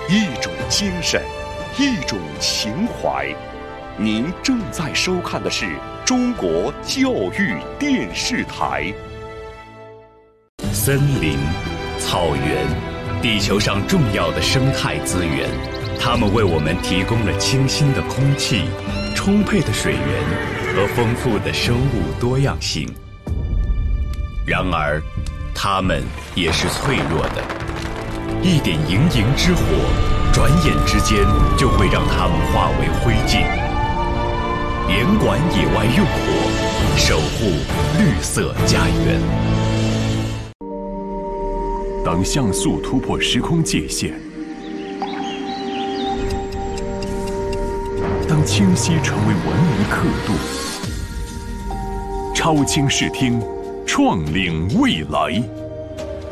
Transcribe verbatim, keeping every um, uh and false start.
一种精神，一种情怀。您正在收看的是中国教育电视台。森林、草原，地球上重要的生态资源，它们为我们提供了清新的空气、充沛的水源和丰富的生物多样性。然而，它们也是脆弱的，一点营营之火，转眼之间就会让它们化为灰烬。严管野外用火，守护绿色家园。当像素突破时空界限，当清晰成为文明刻度，超清视听，创领未来。